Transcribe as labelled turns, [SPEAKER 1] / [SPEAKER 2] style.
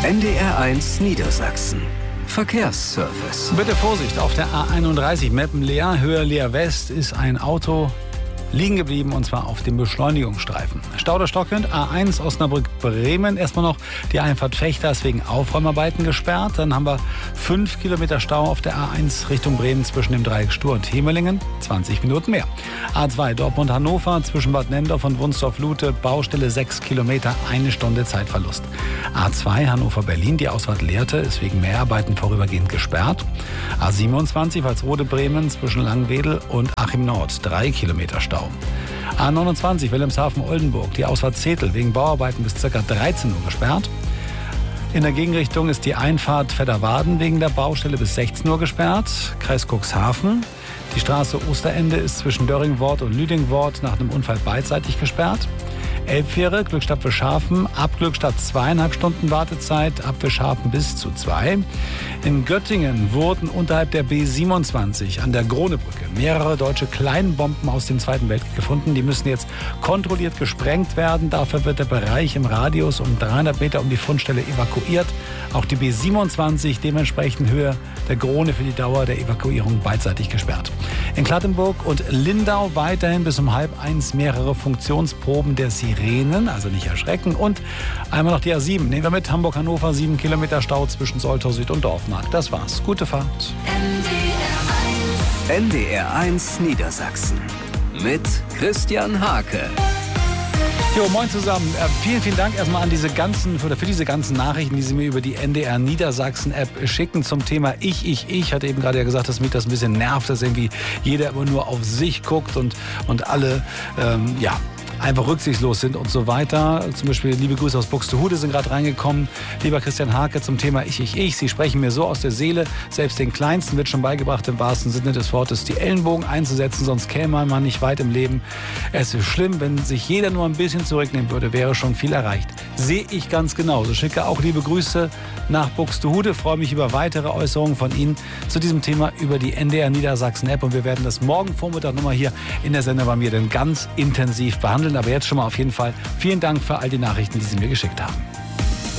[SPEAKER 1] NDR1 Niedersachsen. Verkehrsservice.
[SPEAKER 2] Bitte Vorsicht, auf der A31 Meppen-Leer, Höhe Leer West ist ein Auto liegen geblieben, und zwar auf dem Beschleunigungsstreifen. Stau der stockend, A1 Osnabrück-Bremen. Erstmal noch die Einfahrt Vechta ist wegen Aufräumarbeiten gesperrt. Dann haben wir 5 Kilometer Stau auf der A1 Richtung Bremen zwischen dem Dreieck Stur und Hemelingen. 20 Minuten mehr. A2 Dortmund-Hannover zwischen Bad Nendorf und Wunsdorf-Lute. Baustelle 6 Kilometer, 1 Stunde Zeitverlust. A2 Hannover-Berlin, die Ausfahrt Lehrte, ist wegen Mehrarbeiten vorübergehend gesperrt. A27 Walsrode-Bremen zwischen Langwedel und Achim-Nord. 3 Kilometer Stau. A29 Wilhelmshaven-Oldenburg, die Ausfahrt Zetel wegen Bauarbeiten bis ca. 13 Uhr gesperrt. In der Gegenrichtung ist die Einfahrt Fedderwaden wegen der Baustelle bis 16 Uhr gesperrt. Kreis Cuxhaven. Die Straße Osterende ist zwischen Döringwort und Lüdingwort nach einem Unfall beidseitig gesperrt. Elbfähre, Glückstadt Wischhafen, ab Glückstadt 2,5 Stunden Wartezeit, ab Wischhafen bis zu 2. In Göttingen wurden unterhalb der B27 an der Gronebrücke mehrere deutsche Kleinbomben aus dem Zweiten Weltkrieg gefunden. Die müssen jetzt kontrolliert gesprengt werden. Dafür wird der Bereich im Radius um 300 Meter um die Fundstelle evakuiert. Auch die B27 dementsprechend Höhe der Grone für die Dauer der Evakuierung beidseitig gesperrt. In Clattenburg und Lindau weiterhin bis um 12:30 mehrere Funktionsproben der Sirenen, also nicht erschrecken. Und einmal noch die A7. Nehmen wir mit Hamburg-Hannover, 7 Kilometer Stau zwischen Soltau Süd und Dorfmark. Das war's. Gute Fahrt.
[SPEAKER 1] NDR1 Niedersachsen mit Christian Hake.
[SPEAKER 2] Jo, moin zusammen. Vielen, vielen Dank erstmal an für diese ganzen Nachrichten, die Sie mir über die NDR Niedersachsen App schicken zum Thema Ich. Hatte eben gerade ja gesagt, dass mich das ein bisschen nervt, dass irgendwie jeder immer nur auf sich guckt und alle, einfach rücksichtslos sind und so weiter. Zum Beispiel liebe Grüße aus Buxtehude sind gerade reingekommen. Lieber Christian Hake zum Thema Ich. Sie sprechen mir so aus der Seele. Selbst den Kleinsten wird schon beigebracht, im wahrsten Sinne des Wortes, die Ellenbogen einzusetzen, sonst käme man nicht weit im Leben. Es ist schlimm, wenn sich jeder nur ein bisschen zurücknehmen würde, wäre schon viel erreicht. Sehe ich ganz genauso. Schicke auch liebe Grüße nach Buxtehude. Freue mich über weitere Äußerungen von Ihnen zu diesem Thema über die NDR Niedersachsen App. Und wir werden das morgen Vormittag nochmal hier in der Sendung bei mir dann ganz intensiv behandeln. Aber jetzt schon mal auf jeden Fall vielen Dank für all die Nachrichten, die Sie mir geschickt haben.